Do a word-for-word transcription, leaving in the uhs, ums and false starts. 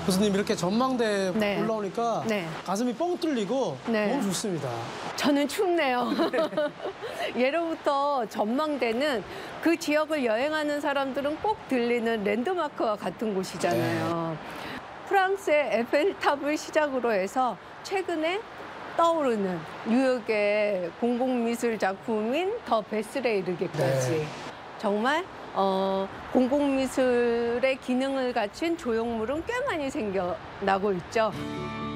교수님 이렇게 전망대 네. 올라오니까 네. 가슴이 뻥 뚫리고 네. 너무 좋습니다. 저는 춥네요. 예로부터 전망대는 그 지역을 여행하는 사람들은 꼭 들리는 랜드마크와 같은 곳이잖아요. 네. 프랑스의 에펠탑을 시작으로 해서 최근에 떠오르는 뉴욕의 공공미술 작품인 더 베슬에 이르기까지 네. 정말 어, 공공미술의 기능을 갖춘 조형물은 꽤 많이 생겨나고 있죠.